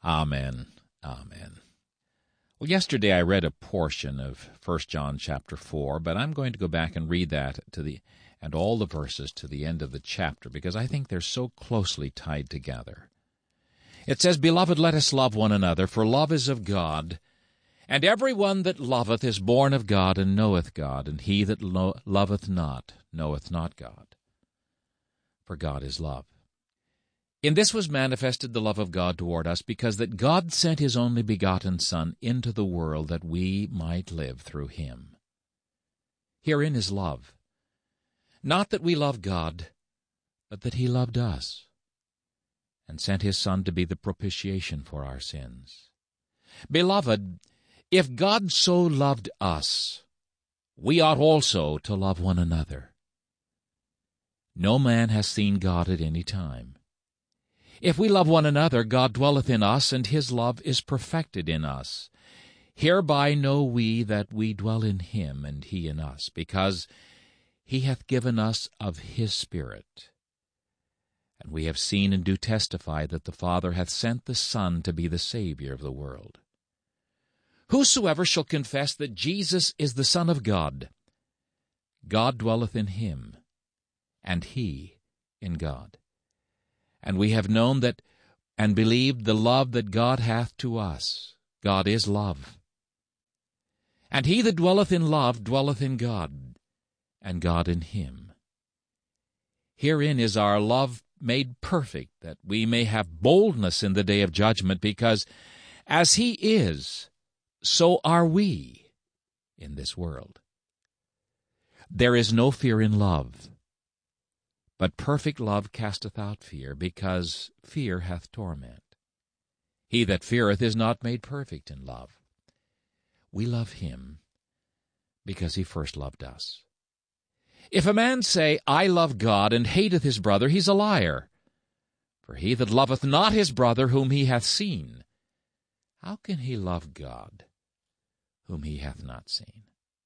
Amen. Amen. Well, yesterday I read a portion of 1 John chapter 4, but I'm going to go back and read that and all the verses to the end of the chapter, because I think they're so closely tied together. It says, "Beloved, let us love one another, for love is of God, and every one that loveth is born of God and knoweth God, and he that loveth not knoweth not God, for God is love. In this was manifested the love of God toward us, because that God sent his only begotten Son into the world that we might live through him. Herein is love, not that we love God, but that he loved us, and sent his Son to be the propitiation for our sins. Beloved, if God so loved us, we ought also to love one another. No man has seen God at any time. If we love one another, God dwelleth in us, and his love is perfected in us. Hereby know we that we dwell in him, and he in us, because he hath given us of his Spirit. And we have seen and do testify that the Father hath sent the Son to be the Savior of the world. Whosoever shall confess that Jesus is the Son of God, God dwelleth in him, and he in God. And we have known that and believed the love that God hath to us. God is love. And he that dwelleth in love dwelleth in God, and God in him. Herein is our love made perfect, that we may have boldness in the day of judgment, because as he is, so are we in this world. There is no fear in love, but perfect love casteth out fear, because fear hath torment. He that feareth is not made perfect in love. We love him, because he first loved us. If a man say, I love God, and hateth his brother, he's a liar. For he that loveth not his brother whom he hath seen, how can he love God, whom he hath not seen?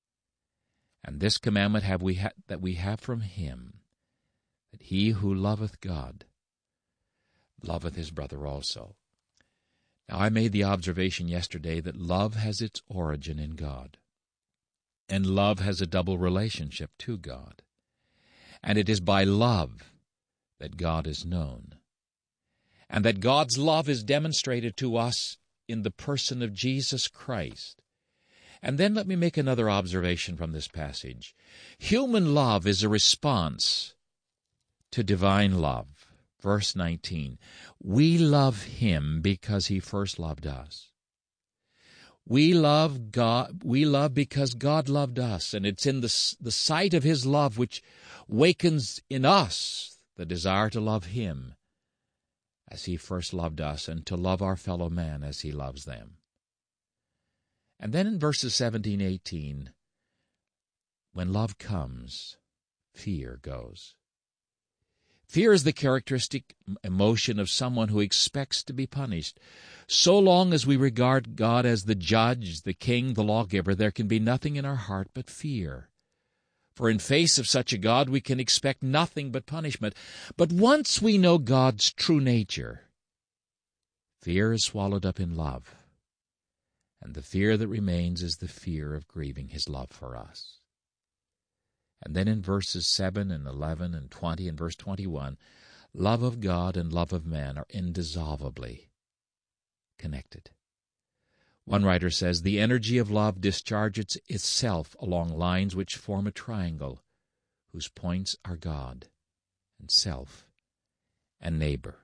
And this commandment have we that we have from him, that he who loveth God loveth his brother also. Now I made the observation yesterday that love has its origin in God, and love has a double relationship to God. And it is by love that God is known, and that God's love is demonstrated to us in the person of Jesus Christ. And then let me make another observation from this passage. Human love is a response to divine love. Verse 19, we love him because he first loved us. We love God. We love because God loved us, and it's in the sight of his love which wakens in us the desire to love him as he first loved us, and to love our fellow man as he loves them. And then in verses 17, 18, when love comes, fear goes. Fear is the characteristic emotion of someone who expects to be punished. So long as we regard God as the judge, the king, the lawgiver, there can be nothing in our heart but fear. For in face of such a God, we can expect nothing but punishment. But once we know God's true nature, fear is swallowed up in love. And the fear that remains is the fear of grieving his love for us. And then in verses 7 and 11 and 20 and verse 21, love of God and love of man are indissolubly connected. One writer says, the energy of love discharges itself along lines which form a triangle, whose points are God and self and neighbor.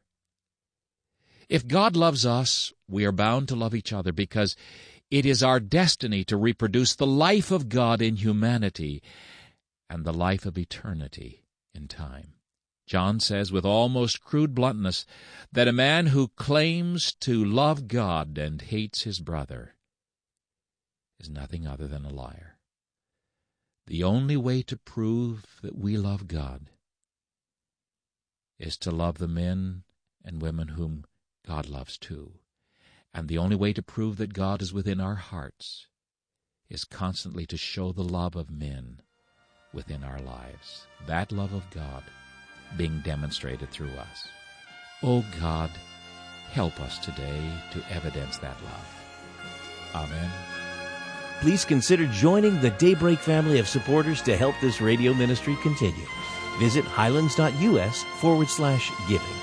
If God loves us, we are bound to love each other, because it is our destiny to reproduce the life of God in humanity and the life of eternity in time. John says with almost crude bluntness that a man who claims to love God and hates his brother is nothing other than a liar. The only way to prove that we love God is to love the men and women whom God loves too. And the only way to prove that God is within our hearts is constantly to show the love of men within our lives, that love of God being demonstrated through us. Oh God, Help us today to evidence that love. Amen. Please consider joining the Daybreak family of supporters to help this radio ministry continue. Visit highlands.us/giving.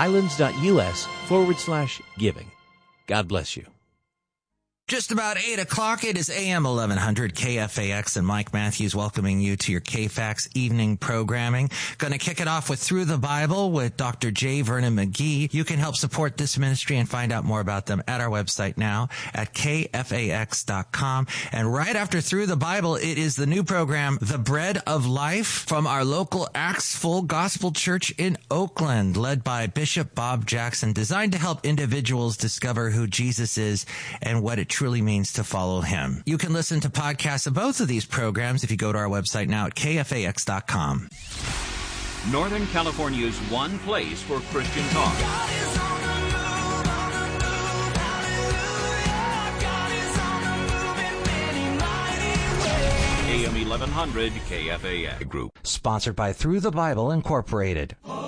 highlands.us/giving. God bless you. Just about 8 o'clock. It is AM 1100 KFAX, and Mike Matthews welcoming you to your KFAX evening programming. Going to kick it off with Through the Bible with Dr. J. Vernon McGee. You can help support this ministry and find out more about them at our website now at kfax.com. And right after Through the Bible, it is the new program, The Bread of Life, from our local Acts Full Gospel Church in Oakland, led by Bishop Bob Jackson, designed to help individuals discover who Jesus is and what it truly means to follow him. You can listen to podcasts of both of these programs if you go to our website now at kfax.com. Northern California's one place for Christian talk. AM 1100 KFAX Group. Sponsored by Through the Bible Incorporated.